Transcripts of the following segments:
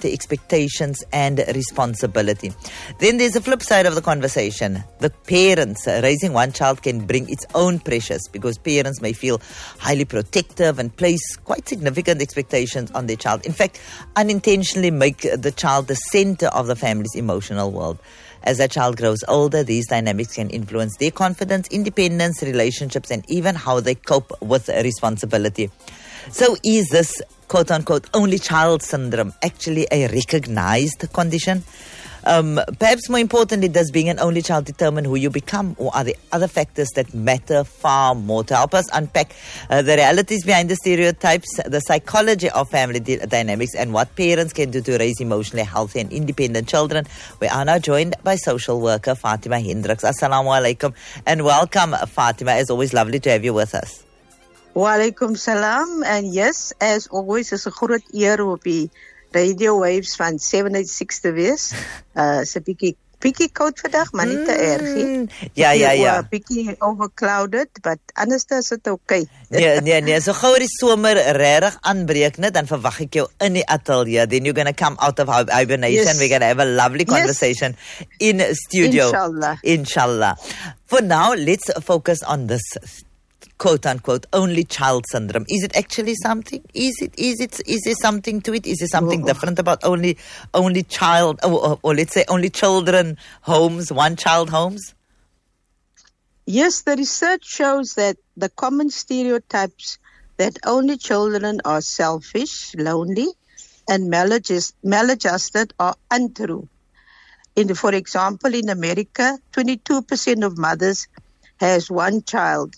the expectations and responsibility. Then there's a flip side of the conversation. The parents, raising one child can bring its own pressures because parents may feel highly protective and place quite significant expectations on their child. In fact, unintentionally make the child the center of the family's emotional world. As that child grows older, these dynamics can influence their confidence, independence, relationships, and even how they cope with responsibility. So is this quote-unquote only child syndrome actually a recognized condition? Perhaps more importantly, does being an only child determine who you become, or are there other factors that matter far more? To help us unpack the realities behind the stereotypes, the psychology of family dynamics, and what parents can do to raise emotionally healthy and independent children, we are now joined by social worker Fatima Hendricks. Assalamu alaikum and welcome, Fatima. As always, lovely to have you with us. Wa alaikum salam. And yes, as always, is 'n groot eer op die radio waves van 786 te wees. Is 'n bietjie koud vandag, maar nie te erg nie. Ja. Bietjie overclouded, but anders is dit okay. Nee. So gou die somer regtig aanbreek net, dan verwag ek jou in die ateljee. Then you're going to come out of hibernation. Yes. We're going to have a lovely conversation in studio. Inshallah. For now, let's focus on this quote-unquote only child syndrome. Is it actually something? Is there something to it? Is there something different about only child, or let's say only children homes, one child homes? Yes, the research shows that the common stereotypes that only children are selfish, lonely, and maladjusted are untrue. For example, in America, 22% of mothers have one child.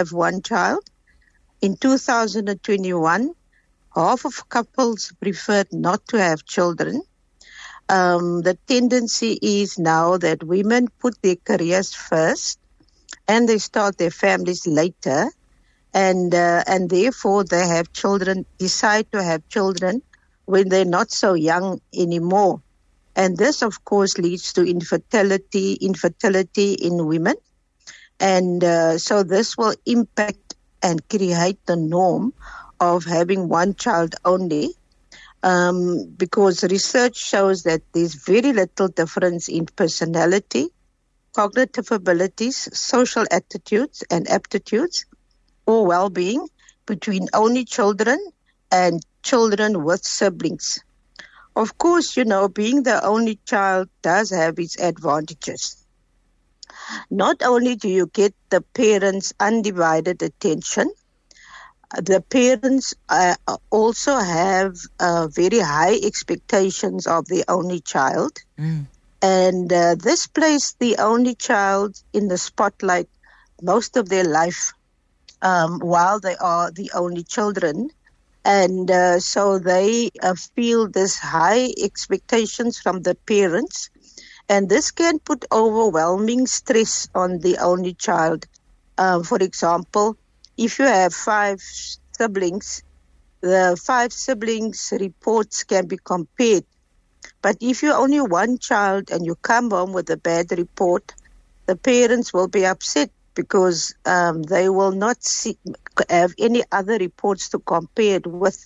In 2021, half of couples preferred not to have children. The tendency is now that women put their careers first and they start their families later, and therefore they decide to have children when they're not so young anymore. And this, of course, leads to infertility in women. And so this will impact and create the norm of having one child only, because research shows that there's very little difference in personality, cognitive abilities, social attitudes and aptitudes, or well-being between only children and children with siblings. Of course, being the only child does have its advantages. Not only do you get the parents' undivided attention, the parents also have very high expectations of the only child. And this places the only child in the spotlight most of their life while they are the only children. And so they feel this high expectations from the parents. And this can put overwhelming stress on the only child. For example, if you have 5 siblings, the 5 siblings' reports can be compared. But if you're only one child and you come home with a bad report, the parents will be upset because they will not have any other reports to compare it with.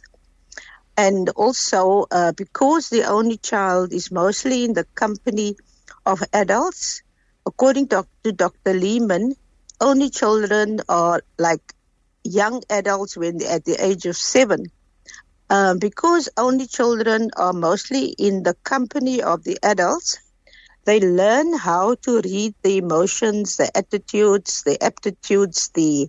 And also, because the only child is mostly in the company of adults, according to Dr. Lehman, only children are like young adults when they're at the age of 7. Because only children are mostly in the company of the adults, they learn how to read the emotions, the attitudes, the aptitudes, the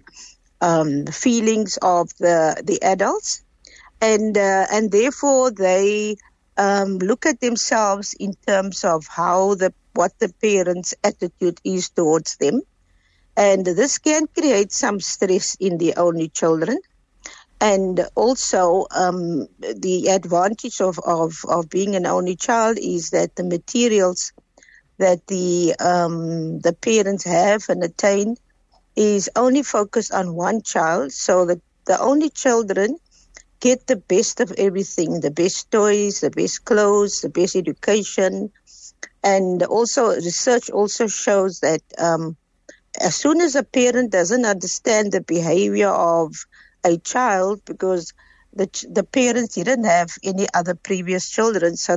feelings of the adults. And therefore they look at themselves in terms of what the parents' attitude is towards them. And this can create some stress in the only children. And also the advantage of being an only child is that the materials that the parents have and attain is only focused on one child, so that the only children get the best of everything, the best toys, the best clothes, the best education. And also research also shows that as soon as a parent doesn't understand the behavior of a child, because the parents didn't have any other previous children, so